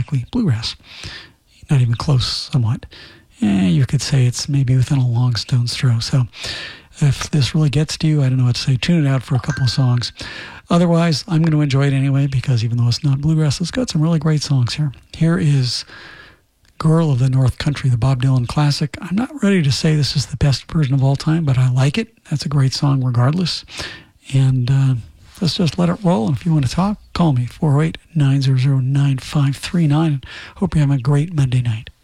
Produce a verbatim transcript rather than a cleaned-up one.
exactly bluegrass. Not even close, somewhat. Eh, you could say it's maybe within a long stone's throw. So if this really gets to you, I don't know what to say. Tune it out for a couple of songs. Otherwise, I'm going to enjoy it anyway, because even though it's not bluegrass, it's got some really great songs here. Here is Girl of the North Country, the Bob Dylan classic. I'm not ready to say this is the best version of all time, but I like it. That's a great song regardless. And uh, let's just let it roll. And if you want to talk, call me, four oh eight, nine hundred, nine five three nine. Hope you're having a great Monday night.